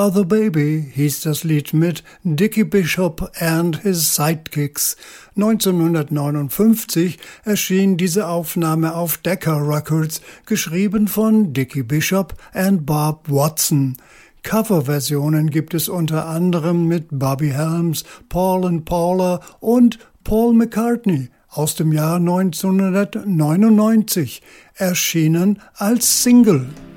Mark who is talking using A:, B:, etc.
A: Brother Baby hieß das Lied mit Dickie Bishop and his Sidekicks. 1959 erschien diese Aufnahme auf Decca Records, geschrieben von Dickie Bishop und Bob Watson. Coverversionen gibt es unter anderem mit Bobby Helms, Paul and Paula und Paul McCartney aus dem Jahr 1999, erschienen als Single.